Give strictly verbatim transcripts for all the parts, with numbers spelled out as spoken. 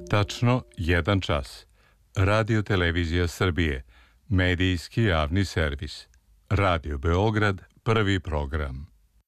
Tačno jedan čas. Radio Televizija Srbije. Medijski javni servis. Radio Beograd, prvi program.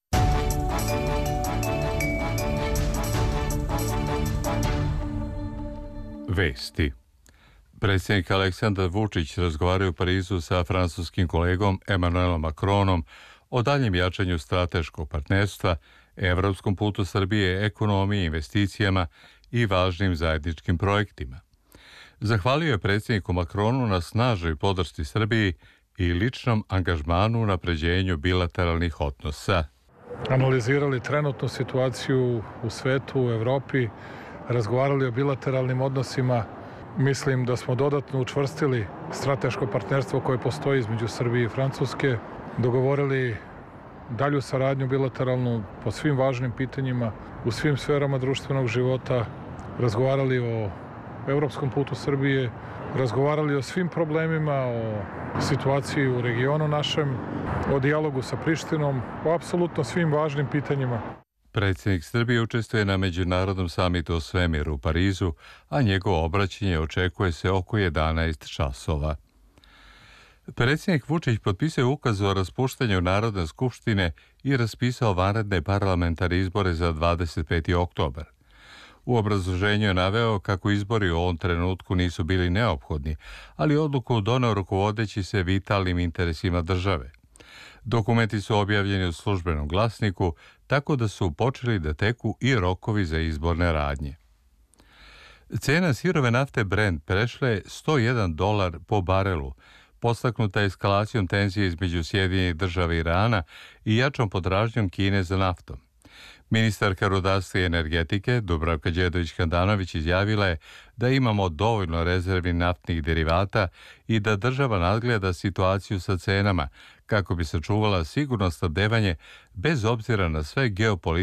Vesti. Predsjednik Aleksandar Vučić razgovarao u Parizu sa francuskim kolegom Emmanuelom Macronom o daljem jačanju strateškog partnerstva, evropskom putu Srbije, ekonomiji, investicijama i važnim zajedničkim projektima. Zahvalio je predsjedniku Macronu na snažnoj podršci Srbiji i ličnom angažmanu u napređenju bilateralnih odnosa. Analizirali trenutnu situaciju u svetu, u Evropi, razgovarali o bilateralnim odnosima. Mislim da smo dodatno učvrstili strateško partnerstvo koje postoji između Srbije i Francuske, dogovorili dalju saradnju bilateralnu po svim važnim pitanjima, u svim sferama društvenog života, razgovarali o evropskom putu Srbije, razgovarali o svim problemima, o situaciji u regionu našem, o dijalogu sa Prištinom, o apsolutno svim važnim pitanjima. Predsjednik Srbije učestvuje na Međunarodnom samitu o svemiru u Parizu, a njegovo obraćanje očekuje se oko jedanaest časova. Predsjednik Vučić potpisao ukaz o raspuštanju Narodne skupštine i raspisao vanredne parlamentarne izbore za dvadeset peti oktobar. U obrazloženju je naveo kako izbori u ovom trenutku nisu bili neophodni, ali odluku doneo rukovodeći se vitalnim interesima države. Dokumenti su objavljeni u službenom glasniku, tako da su počeli da teku i rokovi za izborne radnje. Cena sirove nafte Brent prešla je sto jedan dolar po barelu, podstaknuta eskalacijom tenzije između Sjedinjenih Država i Irana i jačom potražnjom Kine za naftom. Ministarka rudarstva i energetike Dubravka Đedović-Handanović izjavila je da imamo dovoljno rezervi naftnih derivata i da država nadgleda situaciju sa cenama kako bi sačuvala sigurno snabdevanje bez obzira na sve geopolitičke